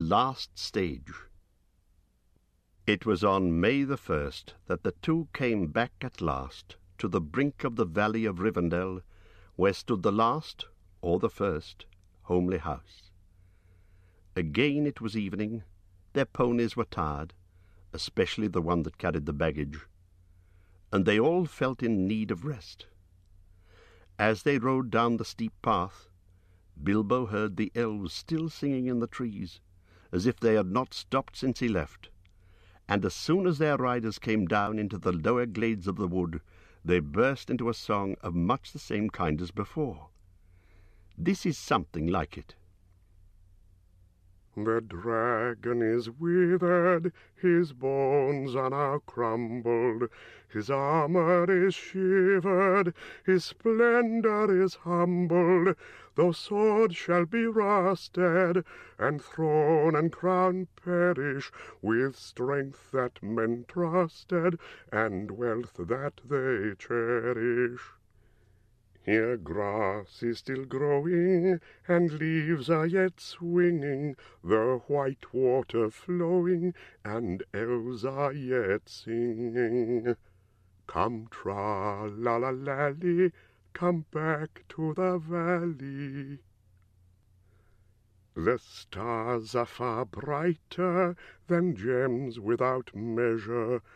last stage. It was on May the 1st that the two came back at last to the brink of the valley of Rivendell, where stood the last, or the first, homely house. Again it was evening. Their ponies were tired, especially the one that carried the baggage, and they all felt in need of rest. As they rode down the steep path, Bilbo heard the elves still singing in the trees, as if they had not stopped since he left, and as soon as their riders came down into the lower glades of the wood, they burst into a song of much the same kind as before. This is something like it. The dragon is withered, his bones are now crumbled, his armour is shivered, his splendour is humbled, though swords shall be rusted, and throne and crown perish, with strength that men trusted, and wealth that they cherish. Here grass is still growing, and leaves are yet swinging, the white water flowing, and elves are yet singing. Come tra-la-la-lally, come back to the valley. The stars are far brighter than gems without measure,